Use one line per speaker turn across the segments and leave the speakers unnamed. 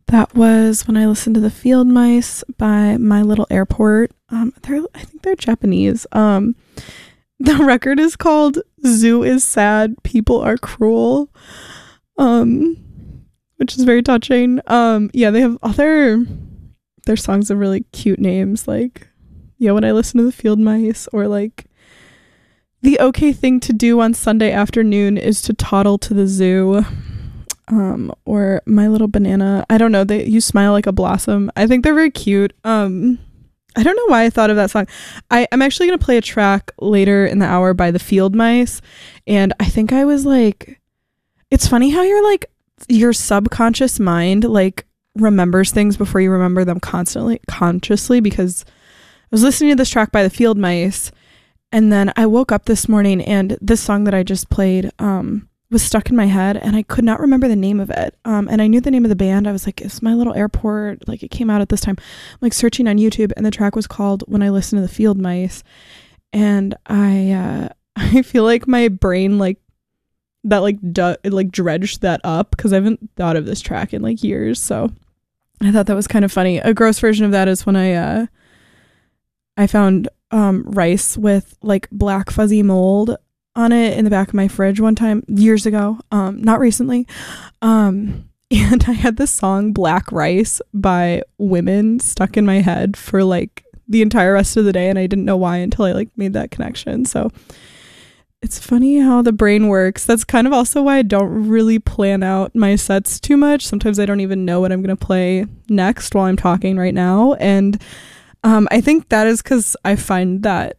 That was When I Listened to the Field Mice by My Little Airport. I think they're Japanese. The record is called Zoo is Sad, People Are Cruel, which is very touching. Yeah, they have their songs have really cute names, like, yeah, When I Listen to the Field Mice, or like, the okay thing to do on Sunday afternoon is to toddle to the zoo. Or My Little Banana. I don't know, You Smile Like a Blossom. I think they're very cute. I don't know why I thought of that song. I'm actually going to play a track later in the hour by the Field Mice, and I think I was like, it's funny how your subconscious mind like remembers things before you remember them consciously, because I was listening to this track by the Field Mice, and then I woke up this morning and this song that I just played was stuck in my head, and I could not remember the name of it. And I knew the name of the band. I was like, it's My Little Airport. Like, it came out at this time. I'm like searching on YouTube, and the track was called When I Listen to the Field Mice. And I feel like my brain dredged that up, because I haven't thought of this track in like years. So I thought that was kind of funny. A gross version of that is when I found rice with like black fuzzy mold on it in the back of my fridge one time years ago, not recently, and I had this song Black Rice by Women stuck in my head for like the entire rest of the day, and I didn't know why until I like made that connection. So it's funny how the brain works. That's kind of also why I don't really plan out my sets too much. Sometimes I don't even know what I'm going to play next while I'm talking right now, and I think that is because I find that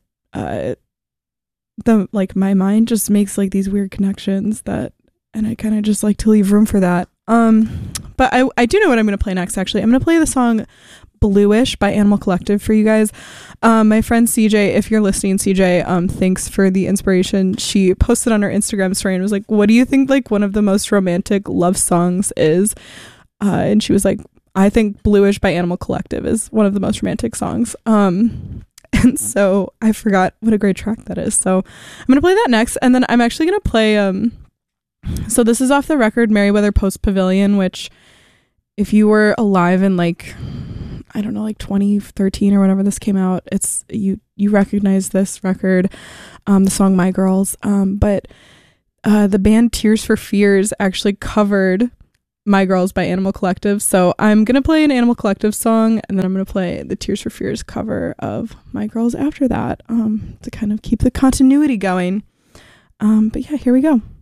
my mind just makes like these weird connections, and I kind of just like to leave room for that. But I do know what I'm going to play next. Actually, I'm going to play the song Bluish by Animal Collective for you guys. My friend CJ, if you're listening, CJ, thanks for the inspiration. She posted on her Instagram story and was like, what do you think like one of the most romantic love songs is? And she was like, I think Bluish by Animal Collective is one of the most romantic songs. And so I forgot what a great track that is. So I'm going to play that next. And then I'm actually going to play, so this is off the record Merriweather Post Pavilion, which if you were alive in like, I don't know, like 2013 or whenever this came out, it's, you recognize this record, the song My Girls. But the band Tears for Fears actually covered My Girls by Animal Collective. So I'm going to play an Animal Collective song, and then I'm going to play the Tears for Fears cover of My Girls after that, to kind of keep the continuity going. But yeah, here we go.